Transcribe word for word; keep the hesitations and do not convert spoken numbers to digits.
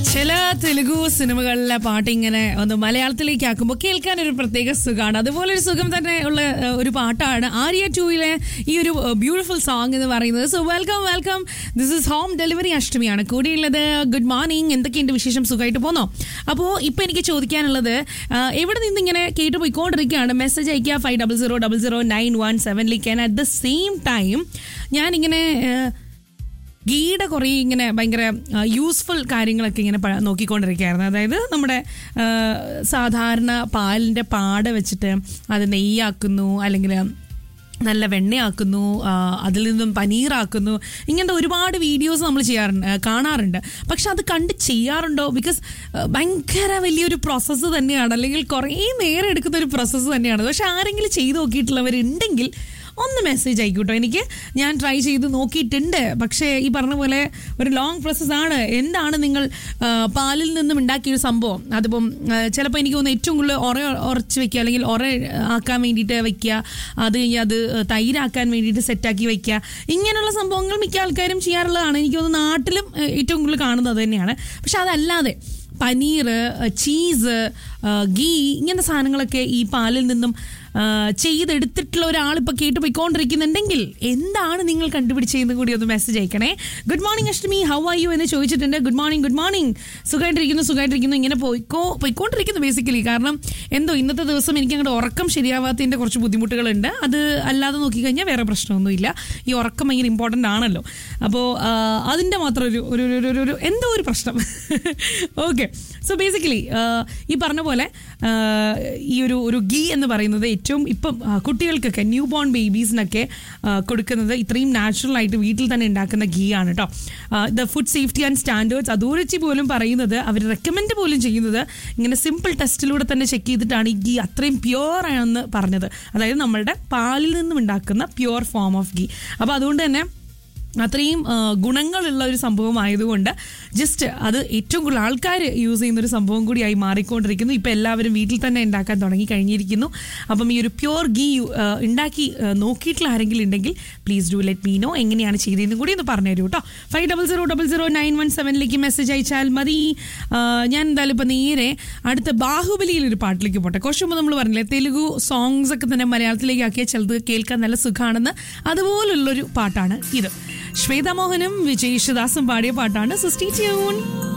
ചില തെലുഗു സിനിമകളിലെ പാട്ട് ഇങ്ങനെ ഒന്ന് മലയാളത്തിലേക്ക് ആക്കുമ്പോൾ കേൾക്കാൻ ഒരു പ്രത്യേക സുഖമാണ്. അതുപോലെ ഒരു സുഖം തന്നെ ഉള്ള ഒരു പാട്ടാണ് ആര്യ ടൂയിലെ ഈ ഒരു ബ്യൂട്ടിഫുൾ സോങ് എന്ന് പറയുന്നത്. So welcome welcome this is home delivery അഷ്ടമിയാണ് കൂടിയുള്ളത്. Good morning, എന്തൊക്കെയുണ്ട് വിശേഷം? സുഖമായിട്ട് പോന്നോ? അപ്പോൾ ഇപ്പം എനിക്ക് ചോദിക്കാനുള്ളത്, എവിടെ നിന്ന് ഇങ്ങനെ കേട്ട് പോയിക്കൊണ്ടിരിക്കുകയാണ്? മെസ്സേജ് അയക്കുക five double zero double zero nine one സെവനിലേക്ക്. And at the same time ഞാനിങ്ങനെ ഗീയുടെ കുറേ ഇങ്ങനെ ഭയങ്കര യൂസ്ഫുൾ കാര്യങ്ങളൊക്കെ ഇങ്ങനെ നോക്കിക്കൊണ്ടിരിക്കുകയായിരുന്നു. അതായത് നമ്മുടെ സാധാരണ പാലിൻ്റെ പാട വെച്ചിട്ട് അത് നെയ്യാക്കുന്നു, അല്ലെങ്കിൽ നല്ല വെണ്ണയാക്കുന്നു, അതിൽ നിന്നും പനീറാക്കുന്നു, ഇങ്ങനത്തെ ഒരുപാട് വീഡിയോസ് നമ്മൾ ചെയ്യാറുണ്ട് കാണാറുണ്ട്. പക്ഷെ അത് കണ്ട് ചെയ്യാറുണ്ടോ? ബിക്കോസ് ഭയങ്കര വലിയൊരു പ്രോസസ്സ് തന്നെയാണ്, അല്ലെങ്കിൽ കുറേ നേരം എടുക്കുന്ന ഒരു പ്രോസസ്സ് തന്നെയാണ്. പക്ഷെ ആരെങ്കിലും ചെയ്ത് നോക്കിയിട്ടുള്ളവരുണ്ടെങ്കിൽ ഒന്ന് മെസ്സേജ് ആയിക്കോട്ടോ. എനിക്ക് ഞാൻ ട്രൈ ചെയ്ത് നോക്കിയിട്ടുണ്ട്, പക്ഷേ ഈ പറഞ്ഞ പോലെ ഒരു ലോങ് പ്രോസസ്സാണ്. എന്താണ് നിങ്ങൾ പാലിൽ നിന്നും ഉണ്ടാക്കിയൊരു സംഭവം? അതിപ്പം ചിലപ്പോൾ എനിക്ക് തോന്നുന്നു ഏറ്റവും കൂടുതൽ ഉറ ഉറച്ച് വെക്കുക, അല്ലെങ്കിൽ ഉറ ആക്കാൻ വേണ്ടിയിട്ട് വെക്കുക, അത് കഴിഞ്ഞാൽ അത് തൈരാക്കാൻ വേണ്ടിയിട്ട് സെറ്റാക്കി വെക്കുക, ഇങ്ങനെയുള്ള സംഭവങ്ങൾ മിക്ക ആൾക്കാരും ചെയ്യാറുള്ളതാണ്. എനിക്ക് തോന്നുന്നു നാട്ടിലും ഏറ്റവും കൂടുതൽ കാണുന്നത് തന്നെയാണ്. പക്ഷെ അതല്ലാതെ പനീർ, ചീസ്, ഗീ ഇങ്ങനത്തെ സാധനങ്ങളൊക്കെ ഈ പാലിൽ നിന്നും ചെയ്തെടുത്തിട്ടുള്ള ഒരാളിപ്പോൾ കേട്ട് പോയിക്കൊണ്ടിരിക്കുന്നുണ്ടെങ്കിൽ എന്താണ് നിങ്ങൾ കണ്ടുപിടിച്ചതെന്ന് കൂടി ഒന്ന് message അയക്കണേ. Good morning Ashtami, how are you എന്ന് ചോദിച്ചിട്ടുണ്ട്. ഗുഡ് മോർണിംഗ് ഗുഡ് മോർണിംഗ് സുഖമായിട്ടിരിക്കുന്നു സുഖമായിട്ടിരിക്കുന്നു ഇങ്ങനെ പോയിക്കോ പോയിക്കൊണ്ടിരിക്കുന്നു ബേസിക്കലി. കാരണം എന്തോ ഇന്നത്തെ ദിവസം എനിക്ക് അങ്ങോട്ട് ഉറക്കം ശരിയാവാത്തതിൻ്റെ കുറച്ച് ബുദ്ധിമുട്ടുകളുണ്ട്. അത് അല്ലാതെ നോക്കിക്കഴിഞ്ഞാൽ വേറെ പ്രശ്നമൊന്നുമില്ല. ഈ ഉറക്കം ഭയങ്കര ഇമ്പോർട്ടൻ്റ് ആണല്ലോ. അപ്പോൾ അതിൻ്റെ മാത്രം ഒരു ഒരു ഒരു ഒരു എന്തോ ഒരു പ്രശ്നം. ഓക്കെ, സോ ബേസിക്കലി ഈ പറഞ്ഞ പോലെ ഈ ഒരു ഒരു ഗീ എന്ന് പറയുന്നത് ഏറ്റവും ഇപ്പം കുട്ടികൾക്കൊക്കെ ന്യൂ ബോൺ ബേബീസിനൊക്കെ കൊടുക്കുന്നത് ഇത്രയും നാച്ചുറൽ ആയിട്ട് വീട്ടിൽ തന്നെ ഉണ്ടാക്കുന്ന ഗീ ആണ് കേട്ടോ. The food safety and standards authority പോലും പറയുന്നത്, അവർ റെക്കമെൻഡ് പോലും ചെയ്യുന്നത് ഇങ്ങനെ സിമ്പിൾ ടെസ്റ്റിലൂടെ തന്നെ ചെക്ക് ചെയ്തിട്ടാണ് ഈ ഗീ അത്രയും പ്യുവർ ആണെന്ന് പറഞ്ഞത്. അതായത് നമ്മളുടെ പാലിൽ നിന്നും ഉണ്ടാക്കുന്ന പ്യുവർ ഫോം ഓഫ് ഗീ. അപ്പോൾ അതുകൊണ്ട് തന്നെ അത്രയും ഗുണങ്ങളുള്ള ഒരു സംഭവമായതുകൊണ്ട് ജസ്റ്റ് അത് ഏറ്റവും കൂടുതൽ ആൾക്കാർ യൂസ് ചെയ്യുന്നൊരു സംഭവം കൂടിയായി മാറിക്കൊണ്ടിരിക്കുന്നു. ഇപ്പോൾ എല്ലാവരും വീട്ടിൽ തന്നെ ഉണ്ടാക്കാൻ തുടങ്ങി കഴിഞ്ഞിരിക്കുന്നു. അപ്പം ഈ ഒരു പ്യുവർ ഗീ ഉണ്ടാക്കി നോക്കിയിട്ടുള്ള ആരെങ്കിലും ഉണ്ടെങ്കിൽ please do let me no എങ്ങനെയാണ് ചെയ്തതെന്ന് കൂടി ഒന്ന് പറഞ്ഞു തരൂ കേട്ടോ. Five double zero double zero nine one സെവനിലേക്ക് message അയച്ചാൽ മതി. ഞാൻ എന്തായാലും ഇപ്പോൾ നേരെ അടുത്ത ബാഹുബലിയിലൊരു പാട്ടിലേക്ക് പോട്ടെ. കുറച്ച് മുമ്പ് നമ്മൾ പറഞ്ഞില്ലേ തെലുഗു സോങ്സ് ഒക്കെ തന്നെ മലയാളത്തിലേക്ക് ആക്കിയാൽ ചിലത് കേൾക്കാൻ നല്ല സുഖമാണെന്ന്. അതുപോലുള്ളൊരു പാട്ടാണ് ഇത്. ശ്വേത മോഹനും വിജയ് യേശുദാസും പാടിയ പാട്ടാണ്. So stay tune.